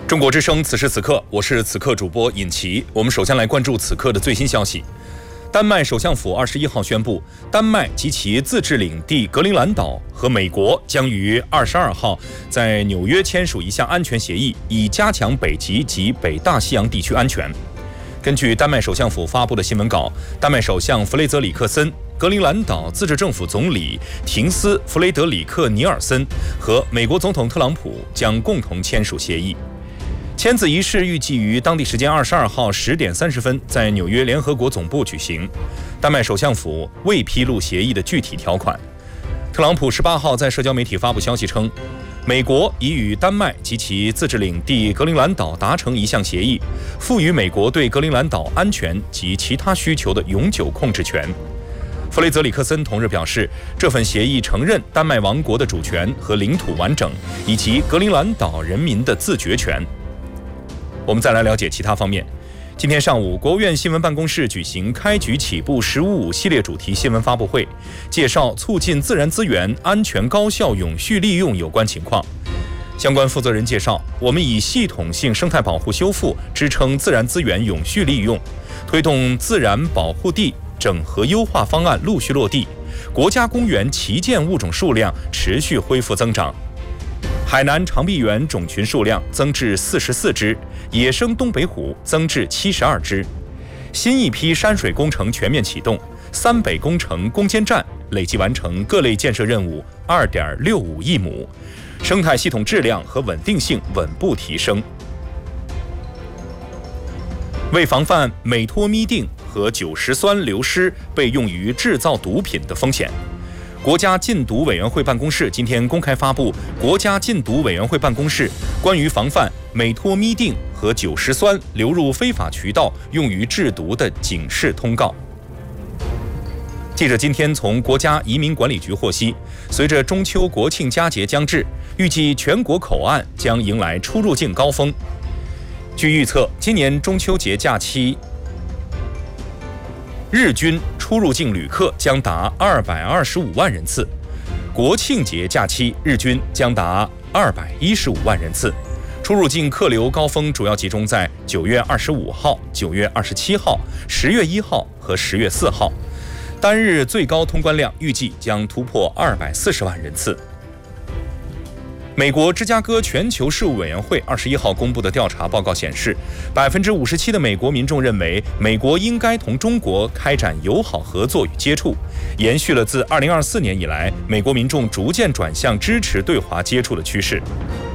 中国之声，此时此刻，我是此刻主播尹奇。我们首先来关注此刻的最新消息。丹麦首相府21号宣布，丹麦及其自治领地格陵兰岛和美国将于22号在纽约签署一项安全协议，以加强北极及北大西洋地区安全。根据丹麦首相府发布的新闻稿，丹麦首相弗雷泽里克森、格陵兰岛自治政府总理廷斯·弗雷德里克·尼尔森和美国总统特朗普将共同签署协议。签字仪式预计于当地时间22号10点30分在纽约联合国总部举行。丹麦首相府未披露协议的具体条款。特朗普18号在社交媒体发布消息称，美国已与丹麦及其自治领地格陵兰岛达成一项协议，赋予美国对格陵兰岛安全及其他需求的永久控制权。弗雷泽里克森同日表示，这份协议承认丹麦王国的主权和领土完整，以及格陵兰岛人民的自决权。我们再来了解其他方面。今天上午，国务院新闻办公室举行开局起步“15+5”系列主题新闻发布会，介绍促进自然资源安全高效永续利用有关情况。相关负责人介绍，我们以系统性生态保护修复支撑自然资源永续利用，推动自然保护地整合优化方案陆续落地，国家公园旗舰物种数量持续恢复增长。海南长臂猿种群数量增至44只，野生东北虎增至72只。新一批山水工程全面启动，三北工程攻坚战累计完成各类建设任务2.65亿亩，生态系统质量和稳定性稳步提升。为防范美托咪定和酒石酸流失被用于制造毒品的风险，国家禁毒委员会办公室今天公开发布国家禁毒委员会办公室关于防范美托咪定和酒石酸流入非法渠道用于制毒的警示通告。记者今天从国家移民管理局获悉，随着中秋国庆佳节将至，预计全国口岸将迎来出入境高峰。据预测，今年中秋节假期日均出入境旅客将达225万人次，国庆节假期日均将达215万人次。出入境客流高峰主要集中在9月25号、9月27号、10月1号和10月4号，单日最高通关量预计将突破240万人次。美国芝加哥全球事务委员会21号公布的调查报告显示，57%的美国民众认为美国应该同中国开展友好合作与接触，延续了自2024年以来美国民众逐渐转向支持对华接触的趋势。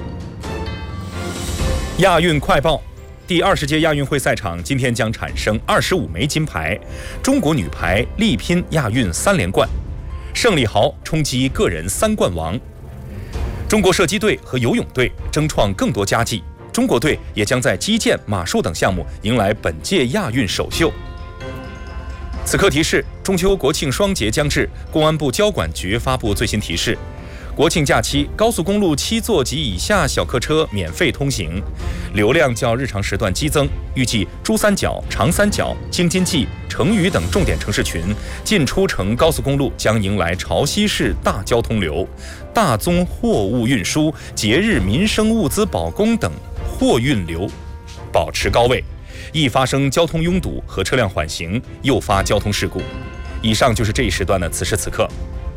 亚运快报，第20届亚运会赛场今天将产生25枚金牌，中国女排力拼亚运3连冠，盛丽豪冲击个人3冠王。中国射击队和游泳队争创更多佳绩，中国队也将在击剑、马术等项目迎来本届亚运首秀。此刻提示：中秋国庆双节将至，公安部交管局发布最新提示。国庆假期，高速公路7座及以下小客车免费通行，流量较日常时段激增。预计珠三角、长三角、京津冀、成渝等重点城市群进出城高速公路将迎来潮汐式大交通流，大宗货物运输、节日民生物资保供等货运流保持高位，易发生交通拥堵和车辆缓行，诱发交通事故。以上就是这一时段的此时此刻。